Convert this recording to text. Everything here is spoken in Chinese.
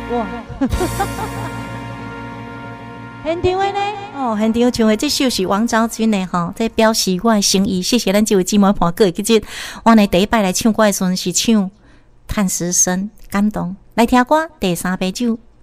哇！现场的呢？哦，现场唱的这首是王昭君的吼，在表示我的心意。谢谢咱这位姊妹伴过去节，我呢第一摆来唱歌的时阵是唱《叹息声》，感动。来听歌第3杯酒。